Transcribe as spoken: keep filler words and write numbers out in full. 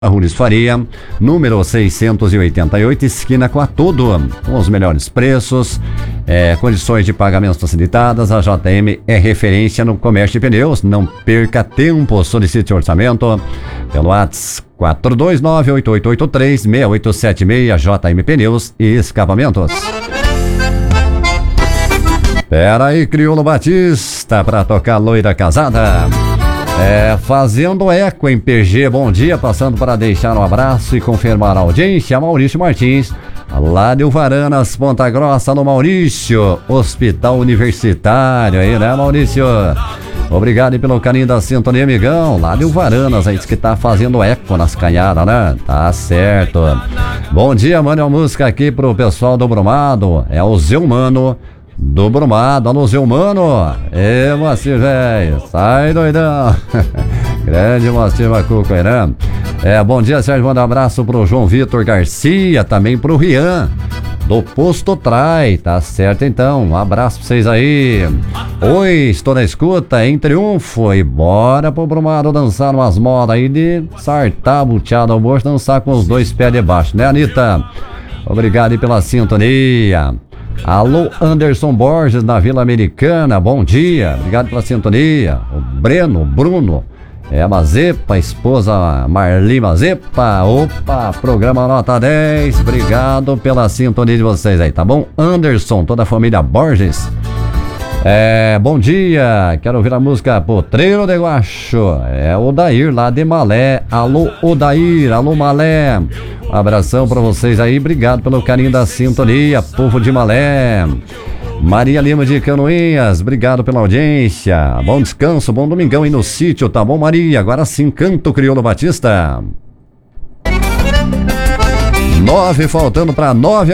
Runes Faria, número seiscentos e oitenta e oito, esquina com a Tudo, com os melhores preços, é, condições de pagamento facilitadas. A J M é referência no comércio de pneus. Não perca tempo, solicite orçamento pelo WhatsApp quatro dois nove, oito oito oito três, seis oito sete seis. J M Pneus e Escapamentos. Pera aí, Crioulo Batista, pra tocar Loira Casada. É, fazendo eco em P G, bom dia, passando para deixar um abraço e confirmar a audiência. Maurício Martins, lá de Uvaranas, Ponta Grossa, no Maurício, Hospital Universitário aí, né, Maurício? Obrigado pelo carinho da sintonia, amigão, lá de Uvaranas, aí diz que tá fazendo eco nas canhadas, né? Tá certo. Bom dia, mande uma música aqui pro pessoal do Brumado, é o Zé Humano do Brumado. Alô, Zé Humano. Ê, Moacir, velho, sai doidão. Grande Moacir Macuco aí, né? É, bom dia, Sérgio, manda um abraço pro João Vitor Garcia, também pro Rian do Posto Trai, tá certo então, um abraço pra vocês aí. Oi, estou na escuta em Triunfo e bora pro Brumado dançar umas modas aí de sartar, buteado ao bolso, dançar com os dois pés debaixo, né, Anitta? Obrigado aí pela sintonia. Alô, Anderson Borges, na Vila Americana, bom dia, obrigado pela sintonia. O Breno, Bruno, é a Mazepa, esposa Marli Mazepa, opa, programa nota dez, obrigado pela sintonia de vocês aí, tá bom? Anderson, toda a família Borges, é, bom dia, quero ouvir a música Potreiro de Guacho, é o Odair lá de Malé. Alô, Odair, alô, Malé. Um abração pra vocês aí, obrigado pelo carinho da sintonia, povo de Malé. Maria Lima de Canoinhas, obrigado pela audiência. Bom descanso, bom domingão aí no sítio, tá bom, Maria? Agora sim, canto Crioulo Batista. Nove, faltando pra nove.